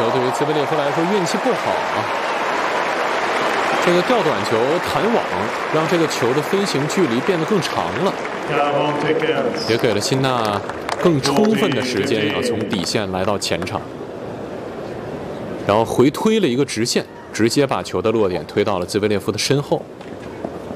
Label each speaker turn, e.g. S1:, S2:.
S1: 球对于兹维列夫来说运气不好啊。这个吊短球弹网，让这个球的飞行距离变得更长了，也给了辛纳更充分的时间要从底线来到前场，然后回推了一个直线，直接把球的落点推到了兹维列夫的身后。